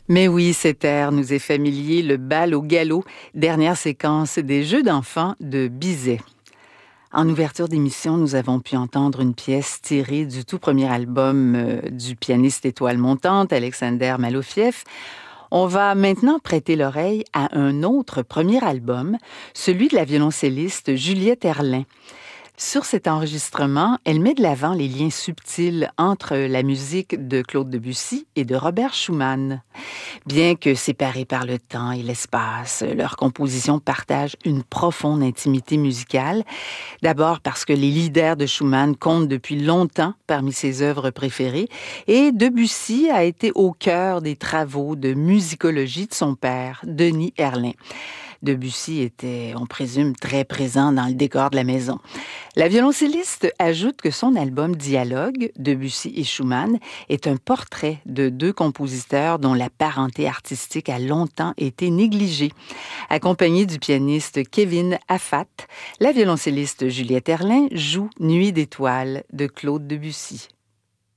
Mais oui, cet air nous est familier, le bal au galop, dernière séquence des Jeux d'enfants de Bizet. En ouverture d'émission, nous avons pu entendre une pièce tirée du tout premier album du pianiste étoile montante, Alexander Malofiev. On va maintenant prêter l'oreille à un autre premier album, celui de la violoncelliste Juliette Erlin. Sur cet enregistrement, elle met de l'avant les liens subtils entre la musique de Claude Debussy et de Robert Schumann. Bien que séparés par le temps et l'espace, leurs compositions partagent une profonde intimité musicale. D'abord parce que les leaders de Schumann comptent depuis longtemps parmi ses œuvres préférées et Debussy a été au cœur des travaux de musicologie de son père, Denis Erlin. Debussy était, on présume, très présent dans le décor de la maison. La violoncelliste ajoute que son album Dialogue, Debussy et Schumann, est un portrait de deux compositeurs dont la parenté artistique a longtemps été négligée. Accompagnée du pianiste Kevin Affat, la violoncelliste Juliette Erlin joue Nuit d'étoiles de Claude Debussy.